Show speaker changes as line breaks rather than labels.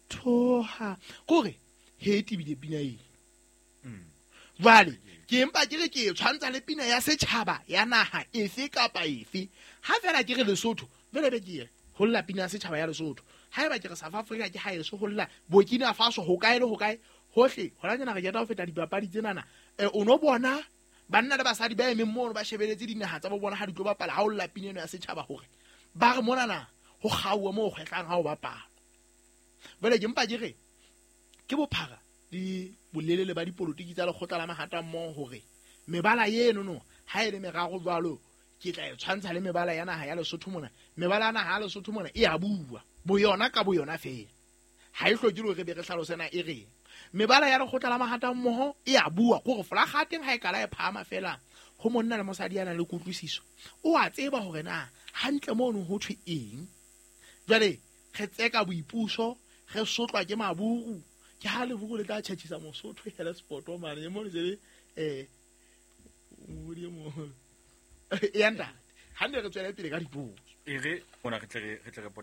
thoha gore he tibile pina e vale ke empa ke re ke tshwantsa le pina ya setšhaba ya naga efe kapa efe ha fela ke re Lesotho vele be ke holla pina ya setšhaba ya Lesotho ha eba ke re South Africa ke ha e so holla Burkina Faso ho kae le ho kae hohle hona tsena re jeta ho feta dipapadi tsenana o no bona banna le basadi ba emeng mono ba shebeletse dinaga tsa bo bona ha di tlo bapala ha o lla pina eno ya setšhaba hore ba re monana ho kgaua mo kgwetlang ha o bapala vele ke mpa ke re ke bophara di bolelele ba dipolotiki tsa lekgotla la mahata mmoho hore mebala yeno no ha ile meraro jwalo ke tla e tshwantsha le mebala ya naha ya Lesotho mona mebala ya naha ya Lesotho mona e a bua boyona ka boyona fela ha e hlokile re be re hlalosena e re mebala ya lekgotla la mahata mmoho e a bua gore flaga teng ha e kala e phama fela ho monna le mosadi yana le kutlwisiso o a tseba hore na hantle mono ho thwe eng jwale re tseka boipuso re sotlwa ke maburu ke ha le buru le tla tšhetšisa Mosotho hele sport o mane mo le tsebe mo yanda hande re tswela pele ka dipuo
ere ona re tle re